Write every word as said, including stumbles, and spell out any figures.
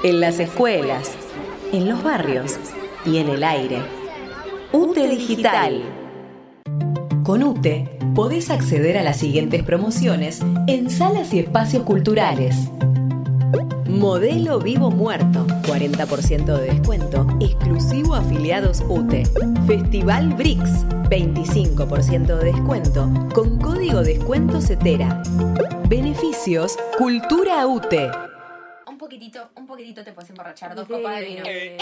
en las escuelas, en los barrios y en el aire. UTE Digital. Con UTE podés acceder a las siguientes promociones en salas y espacios culturales. Modelo Vivo Muerto, cuarenta por ciento de descuento, exclusivo a afiliados UTE. Festival B R I C S, veinticinco por ciento de descuento, con código descuento CETERA. Beneficios Cultura UTE. Un poquitito, un poquitito te puedes emborrachar, dos copas de vino.